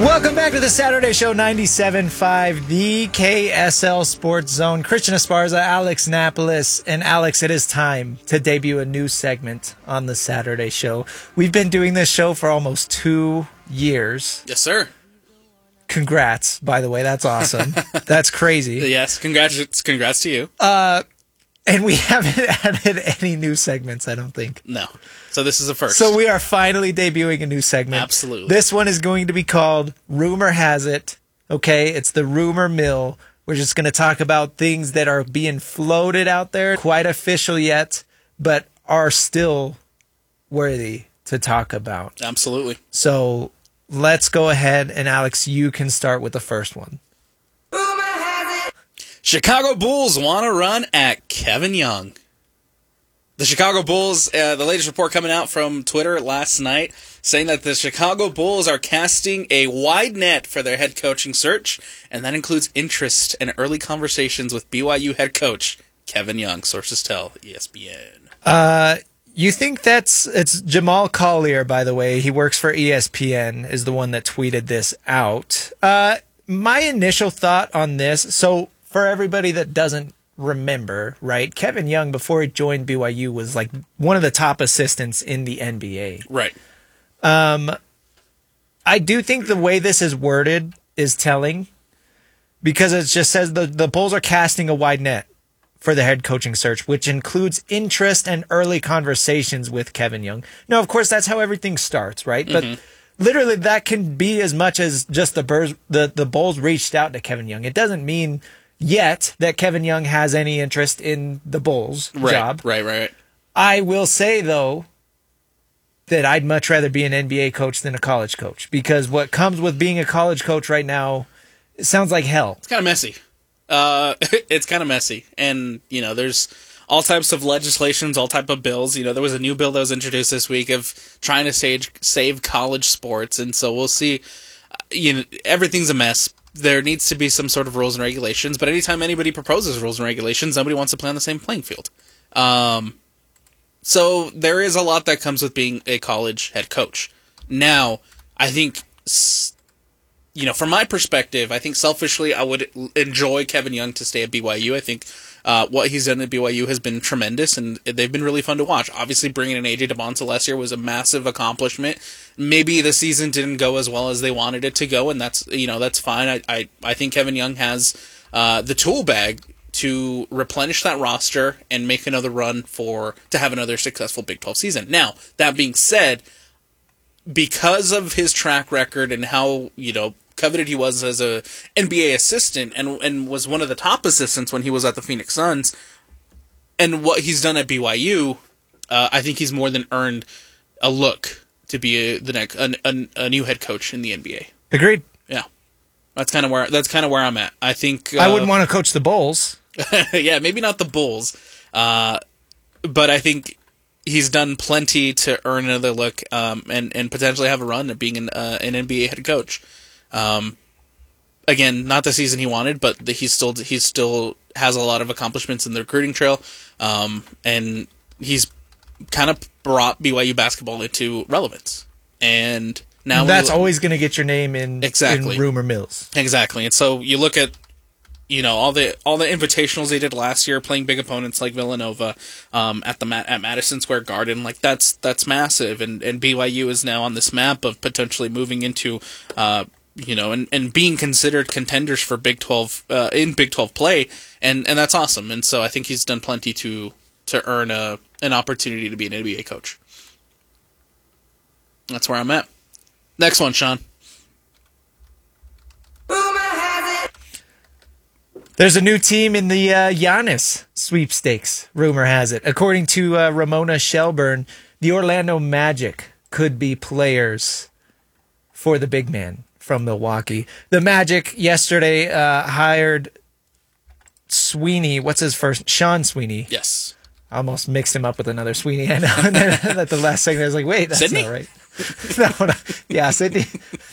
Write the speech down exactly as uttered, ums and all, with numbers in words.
Welcome back to the Saturday Show ninety-seven point five, the K S L Sports Zone. Christian Esparza, Alex Napolis, and Alex, it is time to debut a new segment on the Saturday Show. We've been doing this show for almost two years. Yes, sir. Congrats, by the way. That's awesome. That's crazy. Yes, congrats, congrats to you. Uh, and we haven't added any new segments, I don't think. No. So this is a first. So we are finally debuting a new segment. Absolutely. This one is going to be called Rumor Has It. Okay, it's the Rumor Mill. We're just going to talk about things that are being floated out there, quite official yet, but are still worthy to talk about. Absolutely. So let's go ahead, and Alex, you can start with the first one. Rumor has it. Chicago Bulls want to run at Kevin Young. The Chicago Bulls, uh, the latest report coming out from Twitter last night, saying that the Chicago Bulls are casting a wide net for their head coaching search, and that includes interest and early conversations with B Y U head coach Kevin Young, sources tell E S P N. Uh, you think that's, it's Jamal Collier, by the way. He works for E S P N, is the one that tweeted this out. Uh, my initial thought on this, so for everybody that doesn't remember, right, Kevin Young, before he joined B Y U, was like one of the top assistants in the N B A. Right. Um, I do think the way this is worded is telling, because it just says the, the Bulls are casting a wide net for the head coaching search, which includes interest and early conversations with Kevin Young. Now, of course, that's how everything starts, right? Mm-hmm. But literally, that can be as much as just the Bulls, the, the Bulls reached out to Kevin Young. It doesn't mean yet that Kevin Young has any interest in the Bulls Right, job. right, right, right. I will say, though, that I'd much rather be an N B A coach than a college coach, because what comes with being a college coach right now, it sounds like hell. It's kind of messy. Uh, it's kind of messy. And, you know, there's all types of legislations, all type of bills. You know, there was a new bill that was introduced this week of trying to save, save college sports. And so we'll see. Uh, you know, everything's a mess. There needs to be some sort of rules and regulations, but anytime anybody proposes rules and regulations, nobody wants to play on the same playing field. Um, so there is a lot that comes with being a college head coach. Now, I think, you know, from my perspective, I think selfishly I would enjoy Kevin Young to stay at B Y U. I think uh, what he's done at B Y U has been tremendous, and they've been really fun to watch. Obviously, bringing in A J DeBonta last year was a massive accomplishment. Maybe the season didn't go as well as they wanted it to go, and that's, you know, that's fine. I I, I think Kevin Young has uh, the tool bag to replenish that roster and make another run for to have another successful Big twelve season. Now, that being said, because of his track record and how, you know, coveted he was as a N B A assistant, and and was one of the top assistants when he was at the Phoenix Suns, and what he's done at B Y U, uh, I think he's more than earned a look to be a, the next a, a, a new head coach in the N B A. Agreed. Yeah, that's kind of where that's kind of where I'm at. I think uh, I wouldn't want to coach the Bulls. yeah, maybe not the Bulls, uh, but I think he's done plenty to earn another look, um, and and potentially have a run at being an uh, an N B A head coach. Um, again, not the season he wanted, but the, he's still he still has a lot of accomplishments in the recruiting trail, um, and he's kind of brought B Y U basketball into relevance. And now that's we, always going to get your name in exactly in rumor mills. Exactly, and so you look at, you know, all the all the invitationals they did last year, playing big opponents like Villanova um, at the at Madison Square Garden, like that's that's massive, and and B Y U is now on this map of potentially moving into. Uh, You know, and, and being considered contenders for Big twelve uh, in Big twelve play, and, and that's awesome. And so I think he's done plenty to to earn a an opportunity to be an N B A coach. That's where I'm at. Next one, Sean. Rumor has it. There's a new team in the uh, Giannis sweepstakes, rumor has it. According to uh, Ramona Shelburne, the Orlando Magic could be players for the big man from Milwaukee. The Magic yesterday uh, hired Sweeney. What's his first? Sean Sweeney. Yes. I almost mixed him up with another Sweeney. I know. And then at the last second, I was like, wait, that's Sydney? not right. no, no. Yeah, Sydney.